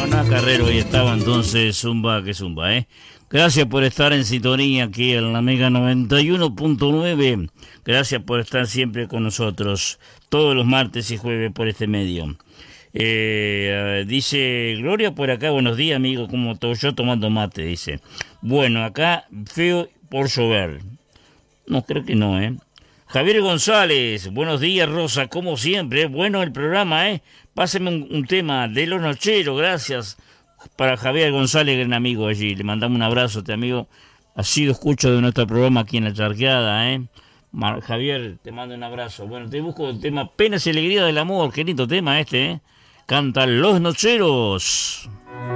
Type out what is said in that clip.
Maná Carrero ahí estaba, entonces zumba que zumba, ¿eh? Gracias por estar en sintonía aquí en la Mega 91.9. Gracias por estar siempre con nosotros, todos los martes y jueves por este medio. Dice Gloria por acá, buenos días, amigo, como todo yo tomando mate, dice. Bueno, acá feo por llover. No, creo que no, ¿eh? Javier González, buenos días, Rosa, como siempre, bueno el programa, ¿eh? Páseme un tema de Los Nocheros, gracias. Para Javier González, gran amigo allí, le mandamos un abrazo a este amigo, ha sido escucho de nuestro programa aquí en La Charqueada, ¿eh? Javier, te mando un abrazo. Bueno, te busco el tema Penas y Alegría del Amor, qué lindo tema este, ¿eh? Cantan Los Nocheros.